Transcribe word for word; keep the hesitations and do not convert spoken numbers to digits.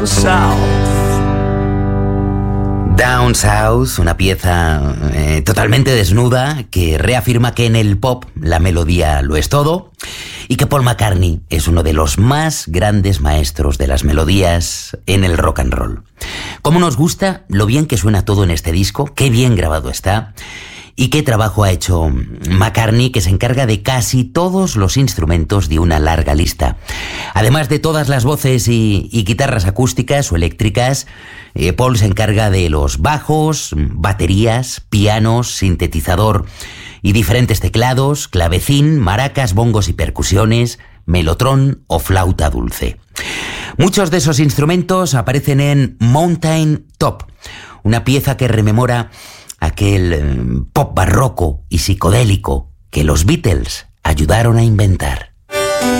Down South, una pieza eh, totalmente desnuda que reafirma que en el pop la melodía lo es todo y que Paul McCartney es uno de los más grandes maestros de las melodías en el rock and roll. Cómo nos gusta lo bien que suena todo en este disco, qué bien grabado está y qué trabajo ha hecho McCartney, que se encarga de casi todos los instrumentos de una larga lista. Además de todas las voces y, y guitarras acústicas o eléctricas, eh, Paul se encarga de los bajos, baterías, pianos, sintetizador y diferentes teclados, clavecín, maracas, bongos y percusiones, melotrón o flauta dulce. Muchos de esos instrumentos aparecen en Mountain Top, una pieza que rememora aquel eh, pop barroco y psicodélico que los Beatles ayudaron a inventar.